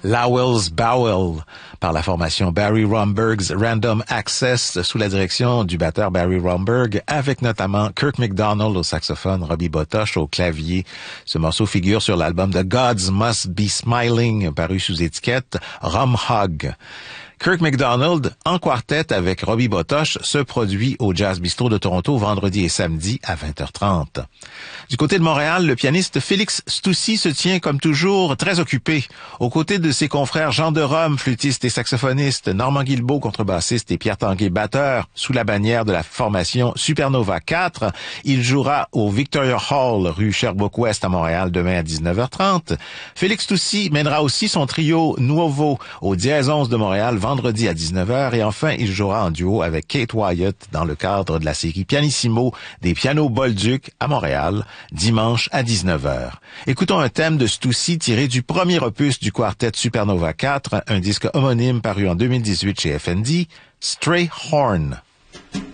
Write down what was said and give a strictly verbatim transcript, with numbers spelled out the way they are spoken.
Lowell's Bowell par la formation Barry Romberg's Random Access sous la direction du batteur Barry Romberg avec notamment Kirk McDonald au saxophone, Robbie Botosh au clavier. Ce morceau figure sur l'album The Gods Must Be Smiling paru sous étiquette Rum Hog. Kirk McDonald, en quartet avec Robbie Botosh, se produit au Jazz Bistro de Toronto vendredi et samedi à vingt heures trente. Du côté de Montréal, le pianiste Félix Stoussi se tient comme toujours très occupé. Aux côtés de ses confrères Jean de Rome, flûtiste et saxophoniste, Normand Guilbeault, contrebassiste et Pierre Tanguay, batteur, sous la bannière de la formation Supernova quatre, il jouera au Victoria Hall, rue Sherbrooke-Ouest à Montréal demain à dix-neuf heures trente. Félix Stoussi mènera aussi son trio Nuovo au Dièse onze de Montréal vendredi à dix-neuf heures et enfin il jouera en duo avec Kate Wyatt dans le cadre de la série Pianissimo des pianos Bolduc à Montréal dimanche à dix-neuf heures. Écoutons un thème de Stoussi tiré du premier opus du quartet Supernova quatre, un disque homonyme paru en deux mille dix-huit chez F N D, Stray Horn.